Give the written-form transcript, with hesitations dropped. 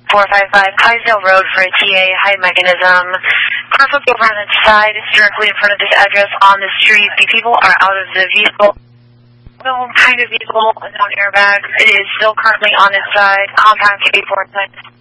455 Clydesdale Road for a TA, high mechanism. Car flipped over on its side, is directly in front of this address on the street. The people are out of the vehicle. No kind of vehicle, no airbag. It is still currently on its side. Compound K4.